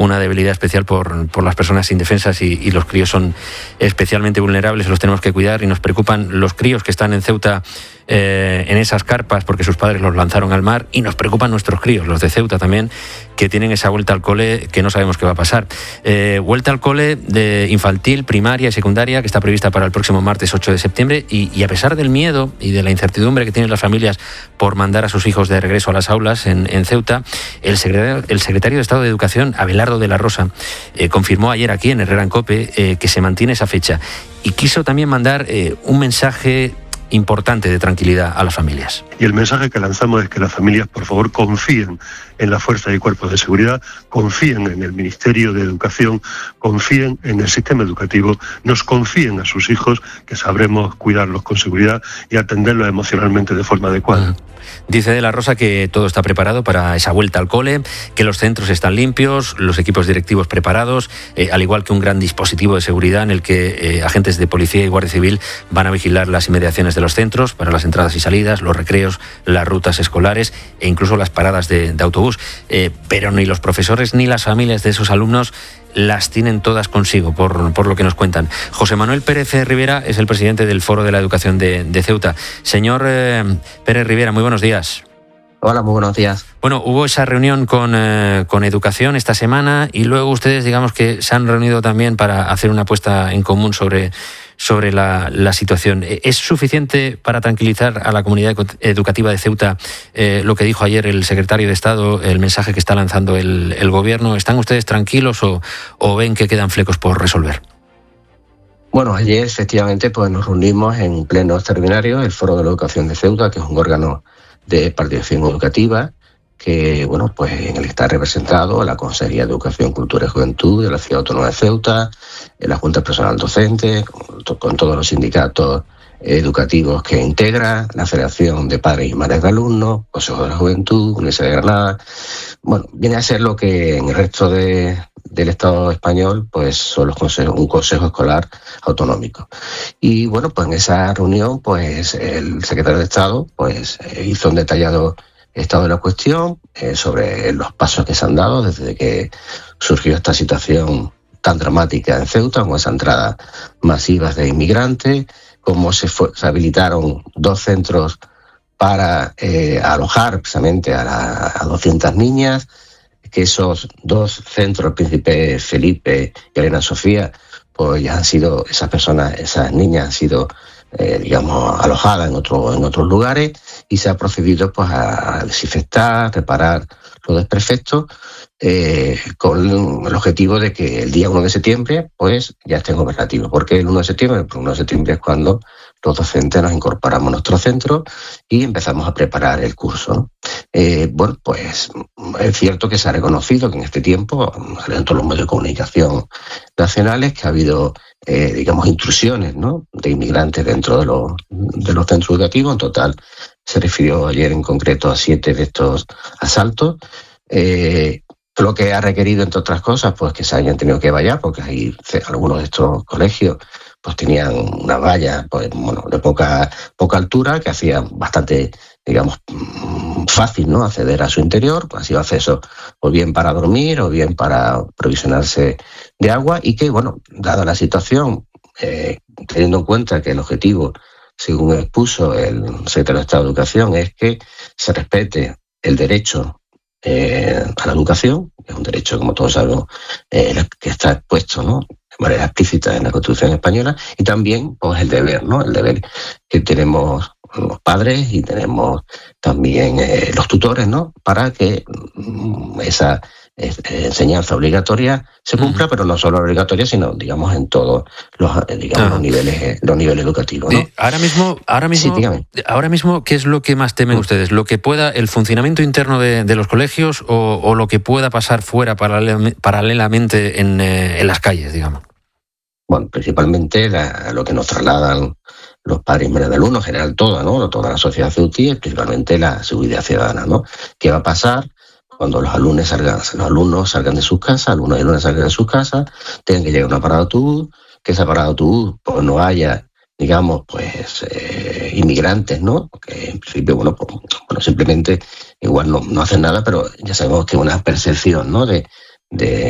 una debilidad especial por las personas indefensas y los críos son especialmente vulnerables, los tenemos que cuidar y nos preocupan los críos que están en Ceuta en esas carpas porque sus padres los lanzaron al mar, y nos preocupan nuestros críos, los de Ceuta también, que tienen esa vuelta al cole que no sabemos qué va a pasar. Vuelta al cole de infantil, primaria y secundaria que está prevista para el próximo martes 8 de septiembre y a pesar del miedo y de la incertidumbre que tienen las familias por mandar a sus hijos de regreso a las aulas en Ceuta, el secretario de Estado de Educación, Abelardo de la Rosa, confirmó ayer aquí en Herrera en COPE que se mantiene esa fecha y quiso también mandar un mensaje importante de tranquilidad a las familias. Y el mensaje que lanzamos es que las familias, por favor, confíen en las fuerzas y cuerpos de seguridad, confíen en el Ministerio de Educación, confíen en el sistema educativo, nos confíen a sus hijos, que sabremos cuidarlos con seguridad y atenderlos emocionalmente de forma adecuada. Dice de la Rosa que todo está preparado para esa vuelta al cole, que los centros están limpios, los equipos directivos preparados, al igual que un gran dispositivo de seguridad en el que agentes de policía y guardia civil van a vigilar las inmediaciones de los centros para las entradas y salidas, los recreos, las rutas escolares e incluso las paradas de autobús. Pero ni los profesores ni las familias de esos alumnos las tienen todas consigo, por lo que nos cuentan. José Manuel Pérez Rivera es el presidente del Foro de la Educación de Ceuta. Señor Pérez Rivera, muy buenos días. Hola, muy buenos días. Bueno, hubo esa reunión con Educación esta semana y luego ustedes, digamos que se han reunido también para hacer una apuesta en común sobre la situación. ¿Es suficiente para tranquilizar a la comunidad educativa de Ceuta lo que dijo ayer el secretario de Estado, el mensaje que está lanzando el Gobierno? ¿Están ustedes tranquilos o ven que quedan flecos por resolver? Bueno, ayer efectivamente pues nos reunimos en pleno extraordinario el Foro de la Educación de Ceuta, que es un órgano de participación educativa que, bueno, pues en el está representado la Consejería de Educación, Cultura y Juventud de la Ciudad Autónoma de Ceuta, la Junta Personal Docente, con todos los sindicatos educativos que integra, la Federación de Padres y Madres de Alumnos, Consejo de la Juventud, Universidad de Granada. Bueno, viene a ser lo que en el resto del Estado español pues son un consejo escolar autonómico. Y bueno, pues en esa reunión pues el secretario de Estado pues hizo un detallado estado de la cuestión sobre los pasos que se han dado desde que surgió esta situación tan dramática en Ceuta, con esa entrada masiva de inmigrantes, cómo se habilitaron 2 centros para alojar precisamente a 200 niñas, que esos 2 centros, el Príncipe Felipe y Elena Sofía, pues ya han sido, esas niñas han sido alojadas en otros lugares, y se ha procedido pues a desinfectar, reparar los desperfectos, con el objetivo de que el día 1 de septiembre pues ya estén operativos. ¿Por qué el 1 de septiembre? Porque el 1 de septiembre es cuando los docentes nos incorporamos a nuestro centro y empezamos a preparar el curso, ¿no? Bueno, pues es cierto que se ha reconocido que en este tiempo, en todos los medios de comunicación nacionales, que ha habido intrusiones, ¿no?, de inmigrantes dentro de los centros educativos. En total se refirió ayer en concreto a 7 de estos asaltos, lo que ha requerido, entre otras cosas, pues que se hayan tenido que vallar, porque hay algunos de estos colegios pues tenían una valla pues, bueno, de poca altura, que hacía bastante, fácil, ¿no?, acceder a su interior, pues ha sido acceso o bien para dormir o bien para provisionarse de agua, y que, bueno, dada la situación, teniendo en cuenta que el objetivo, según expuso el secretario de Estado de Educación, es que se respete el derecho a la educación, que es un derecho, como todos sabemos, que está expuesto, ¿no?, de manera explícita en la Constitución española, y también pues el deber, ¿no?, el deber que tenemos los padres y tenemos también los tutores, ¿no?, para que esa enseñanza obligatoria se cumpla, pero no solo obligatoria, sino, en todos los niveles educativos, ¿no? Ahora mismo, ¿qué es lo que más temen ustedes? ¿Lo que pueda, el funcionamiento interno de los colegios o lo que pueda pasar fuera paralelamente en las calles, digamos? Bueno, principalmente lo que nos trasladan los padres y madres de alumnos, en general toda la sociedad ceutí, principalmente la seguridad ciudadana, ¿no? ¿Qué va a pasar cuando los alumnos salgan de sus casas, alumnos y alumnas salgan de sus casas, tengan que llegar a una parada de autobús, que esa parada de autobús pues no haya, inmigrantes, ¿no? Que en principio, simplemente igual no hacen nada, pero ya sabemos que una percepción, ¿no?, de